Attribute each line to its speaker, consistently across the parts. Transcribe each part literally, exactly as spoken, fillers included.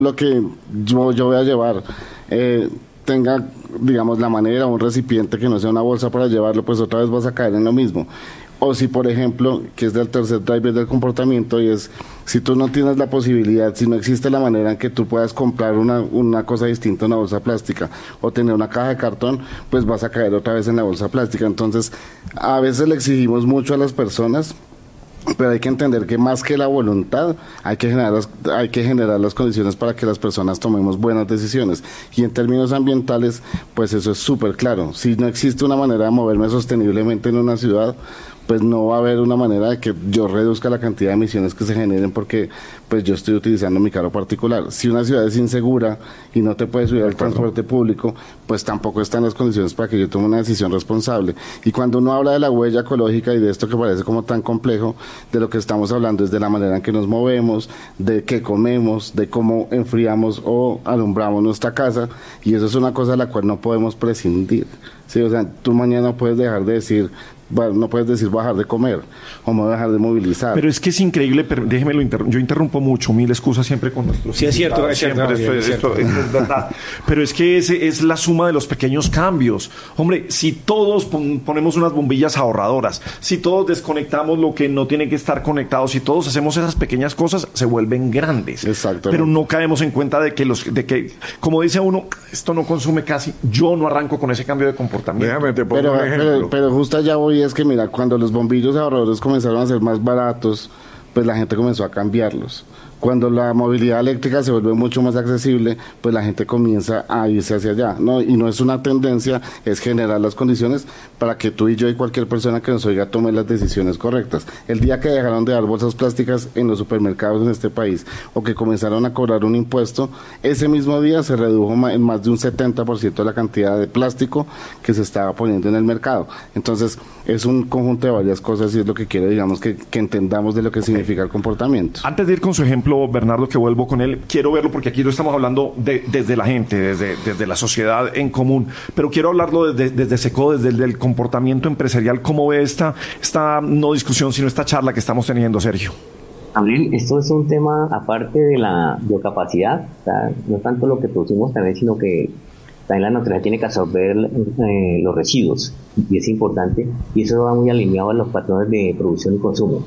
Speaker 1: lo que yo, yo voy a llevar eh, tenga, digamos, la manera, un recipiente que no sea una bolsa para llevarlo, pues otra vez vas a caer en lo mismo. O si, por ejemplo, que es del tercer driver del comportamiento, y es, si tú no tienes la posibilidad, si no existe la manera en que tú puedas comprar una, una cosa distinta a una bolsa plástica, o tener una caja de cartón, pues vas a caer otra vez en la bolsa plástica. Entonces, a veces le exigimos mucho a las personas, pero hay que entender que más que la voluntad, hay que generar las, hay que generar las condiciones para que las personas tomemos buenas decisiones. Y en términos ambientales, pues eso es súper claro. Si no existe una manera de moverme sosteniblemente en una ciudad, pues no va a haber una manera de que yo reduzca la cantidad de emisiones que se generen porque pues yo estoy utilizando mi carro particular. Si una ciudad es insegura y no te puedes subir al transporte público, pues tampoco están las condiciones para que yo tome una decisión responsable. Y cuando uno habla de la huella ecológica y de esto que parece como tan complejo, de lo que estamos hablando es de la manera en que nos movemos, de qué comemos, de cómo enfriamos o alumbramos nuestra casa, y eso es una cosa de la cual no podemos prescindir. Sí, o sea, tú mañana puedes dejar de decir, no puedes decir bajar de comer o no dejar de movilizar.
Speaker 2: Pero es que es increíble, pero déjeme, inter- yo interrumpo mucho, mil excusas siempre con nuestros
Speaker 3: sí, es cierto, es cierto,
Speaker 2: siempre,
Speaker 3: Gabriel,
Speaker 2: esto,
Speaker 3: es cierto.
Speaker 2: esto, es verdad. Pero es que ese es la suma de los pequeños cambios. Hombre, si todos pon- ponemos unas bombillas ahorradoras, si todos desconectamos lo que no tiene que estar conectado, si todos hacemos esas pequeñas cosas, se vuelven grandes.
Speaker 1: Exacto.
Speaker 2: Pero no caemos en cuenta de que los, de que, como dice uno, esto no consume casi, yo no arranco con ese cambio de comportamiento.
Speaker 4: Déjame te pongo
Speaker 1: Pero,
Speaker 4: un ejemplo.
Speaker 1: pero, pero justo allá voy, es que mira, cuando los bombillos ahorradores comenzaron a ser más baratos, pues la gente comenzó a cambiarlos. Cuando la movilidad eléctrica se vuelve mucho más accesible, pues la gente comienza a irse hacia allá, ¿no? Y no es una tendencia, es generar las condiciones para que tú y yo y cualquier persona que nos oiga tome las decisiones correctas. El día que dejaron de dar bolsas plásticas en los supermercados en este país, o que comenzaron a cobrar un impuesto, ese mismo día se redujo en más de un setenta por ciento la cantidad de plástico que se estaba poniendo en el mercado. Entonces, es un conjunto de varias cosas y es lo que quiero, digamos, que, que entendamos de lo que significa el comportamiento.
Speaker 2: Antes de ir con su ejemplo, Bernardo, que vuelvo con él, quiero verlo porque aquí lo estamos hablando de, desde la gente, desde, desde la sociedad en común, pero quiero hablarlo desde, desde SECO, desde el, el comportamiento empresarial. ¿Cómo ve esta, esta no discusión, sino esta charla que estamos teniendo, Sergio?
Speaker 5: Abril, esto es un tema aparte de la biocapacidad, o sea, no tanto lo que producimos también, sino que también la naturaleza tiene que absorber eh, los residuos, y es importante, y eso va muy alineado a los patrones de producción y consumo.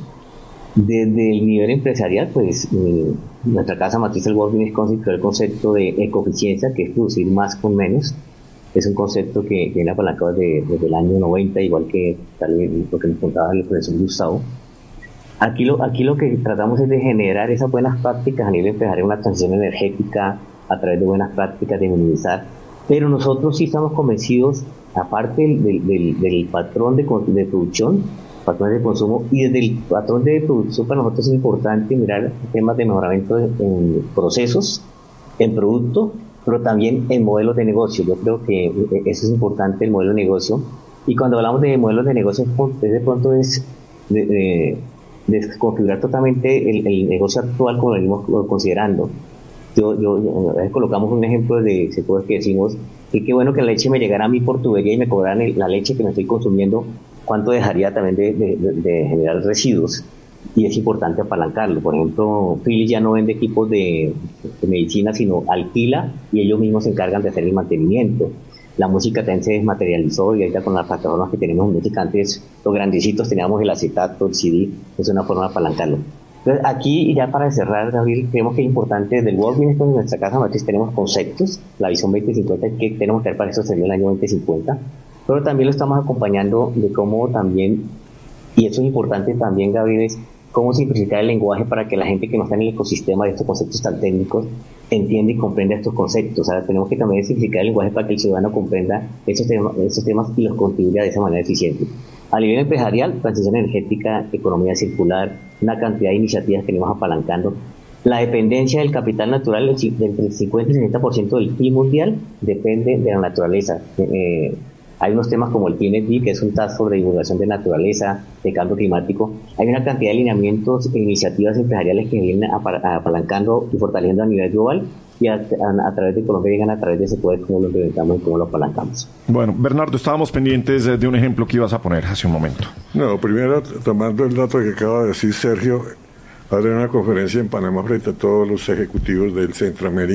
Speaker 5: Desde el nivel empresarial, pues eh, nuestra casa matriz del World Business Council creó el concepto de ecoeficiencia, que es producir más con menos. Es un concepto que viene apalancado desde, desde el año noventa, igual que tal vez lo que nos contaba el profesor Gustavo. Aquí lo, aquí lo que tratamos es de generar esas buenas prácticas a nivel empresarial, una transición energética a través de buenas prácticas de minimizar. Pero nosotros sí estamos convencidos, aparte del, del, del patrón de, de producción, patrones de consumo, y desde el patrón de producción para nosotros es importante mirar temas de mejoramiento en procesos, en producto, pero también en modelos de negocio. Yo creo que eso es importante, el modelo de negocio. Y cuando hablamos de modelos de negocio, de pronto es de, de, de configurar totalmente el, el negocio actual como lo venimos considerando. Yo, yo, yo a veces colocamos un ejemplo de sectores que decimos que qué bueno que la leche me llegara a mi por tubería y me cobraran el, la leche que me estoy consumiendo, cuánto dejaría también de, de, de, de generar residuos, y es importante apalancarlo. Por ejemplo, Philips ya no vende equipos de, de medicina, sino alquila y ellos mismos se encargan de hacer el mantenimiento. La música también se desmaterializó y ahorita con las plataformas que tenemos en música, antes los grandecitos teníamos el acetato, el C D, es una forma de apalancarlo. Entonces aquí, ya para cerrar, Gabriel, creemos que es importante, desde el World Business Council, en nuestra casa matriz tenemos conceptos, la visión veinte cincuenta, que tenemos que ver para eso sería el año veinte cincuenta, pero también lo estamos acompañando de cómo también, y eso es importante también, Gabriel, es cómo simplificar el lenguaje para que la gente que no está en el ecosistema de estos conceptos tan técnicos entienda y comprenda estos conceptos. O sea, tenemos que también simplificar el lenguaje para que el ciudadano comprenda esos temas, esos temas y los contribuya de esa manera eficiente. A nivel empresarial, transición energética, economía circular, una cantidad de iniciativas que venimos apalancando. La dependencia del capital natural, entre el cincuenta y sesenta por ciento del P I B mundial, depende de la naturaleza. Eh, Hay unos temas como el T N D, que es un task sobre divulgación de naturaleza, de cambio climático. Hay una cantidad de lineamientos e iniciativas empresariales que vienen apalancando y fortaleciendo a nivel global, y a, a, a través de Colombia llegan a través de ese poder, cómo lo implementamos y cómo lo apalancamos.
Speaker 2: Bueno, Bernardo, estábamos pendientes de un ejemplo que ibas a poner hace un momento.
Speaker 4: No, primero, tomando el dato que acaba de decir Sergio,
Speaker 3: a dar una conferencia en Panamá frente a todos los ejecutivos del Centroamérica.